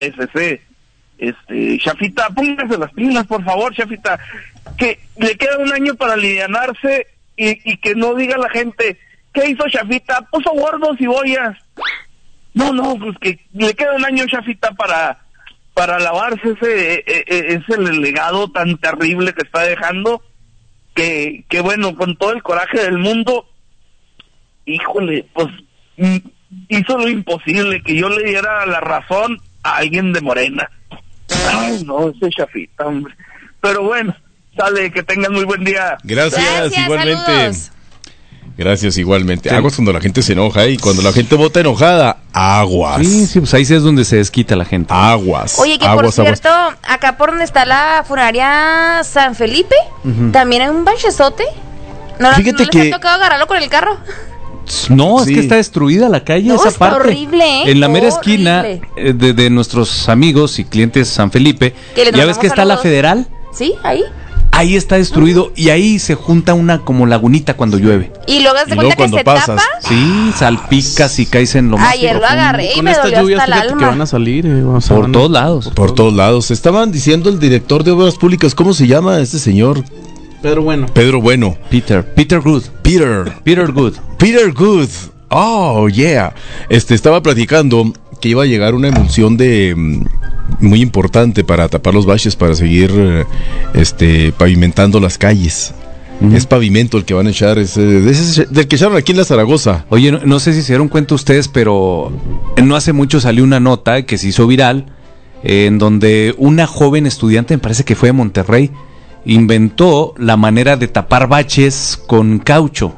SC. Chafita, póngase las pilas, por favor, Chafita, que le queda un año para alivianarse y que no diga la gente, ¿qué hizo Chafita? Puso gordos y boyas. No, pues que le queda un año, Chafita, para lavarse ese legado tan terrible que está dejando, que bueno, con todo el coraje del mundo, híjole, pues hizo lo imposible, que yo le diera la razón a alguien de Morena. Ay, no, ese Chafita, hombre. Pero bueno, sale, que tengan muy buen día. Gracias igualmente. Saludos. Gracias igualmente. Sí. Aguas cuando la gente se enoja y cuando la gente vota enojada, aguas. Sí, pues ahí es donde se desquita la gente. Aguas. Oye, que aguas, por cierto, acá por donde está la funeraria San Felipe, también hay un bachezote. Fíjate ¿No les ha tocado agarrarlo con el carro? No, es que está destruida la calle, no, esa está parte. Horrible, en la mera esquina de nuestros amigos y clientes San Felipe, ya ves que está la Federal. Sí, ahí. Ahí está destruido y ahí se junta una como lagunita cuando llueve. Y luego se cuenta que se pasas, tapa. Sí, salpicas y caes en lo más. Ayer lo agarré y me dolió hasta el alma. Que van a salir. Por todos lados. Por todos lados. Estaban diciendo el director de Obras Públicas, ¿cómo se llama este señor? Pedro Bueno. Peter Good. Peter Good. Oh, yeah. Estaba platicando que iba a llegar una emulsión muy importante para tapar los baches, para seguir pavimentando las calles. Es pavimento el que van a echar, del que echaron aquí en la Zaragoza. Oye, no sé si se dieron cuenta ustedes, pero no hace mucho salió una nota que se hizo viral, en donde una joven estudiante, me parece que fue de Monterrey, inventó la manera de tapar baches con caucho.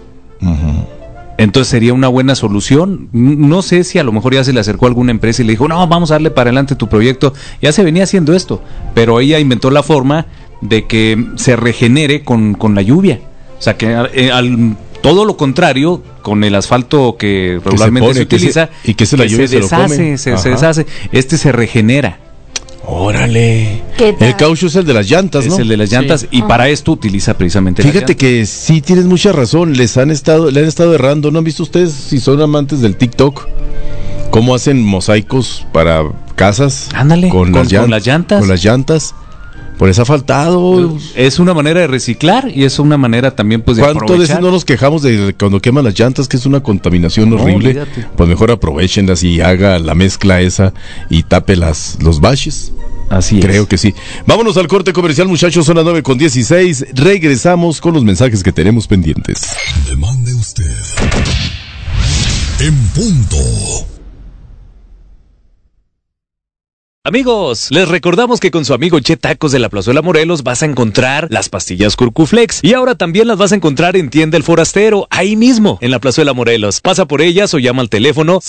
Entonces sería una buena solución. No sé si a lo mejor ya se le acercó a alguna empresa y le dijo, no, vamos a darle para adelante tu proyecto. Ya se venía haciendo esto, pero ella inventó la forma de que se regenere con la lluvia. O sea, que todo lo contrario, con el asfalto que regularmente se utiliza, y que la lluvia se deshace, se deshace. Se regenera. Órale. El caucho es el de las llantas, ¿no? Es el de las llantas, y para esto utiliza precisamente las llantas. Fíjate que sí tienes mucha razón, le han estado errando. ¿No han visto ustedes, si son amantes del TikTok, cómo hacen mosaicos para casas? Ándale, con las llantas. Con las llantas. Pues les ha faltado. Es una manera de reciclar y es una manera también pues de aprovechar. ¿Cuántas veces no nos quejamos de cuando queman las llantas, que es una contaminación horrible? Olvídate. Pues mejor aprovechenlas y haga la mezcla esa y tape los baches. Así Creo es. que sí. Vámonos al corte comercial, muchachos, son las 9:16. Regresamos con los mensajes que tenemos pendientes. Demande usted. En punto. Amigos, les recordamos que con su amigo Che Tacos de la Plazuela Morelos vas a encontrar las pastillas Curcuflex y ahora también las vas a encontrar en Tienda El Forastero, ahí mismo, en la Plazuela Morelos. Pasa por ellas o llama al teléfono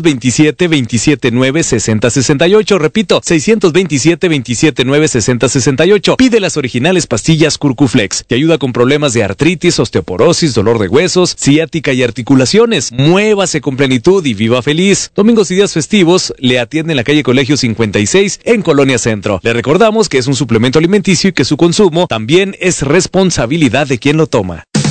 627-279-6068, repito, 627-279-6068. Pide las originales pastillas Curcuflex, que ayuda con problemas de artritis, osteoporosis, dolor de huesos, ciática y articulaciones. Muévase con plenitud y viva feliz. Domingos y días festivos le atiende en la calle Colegio 56 en Colonia Centro. Le recordamos que es un suplemento alimenticio y que su consumo también es responsabilidad de quien lo toma.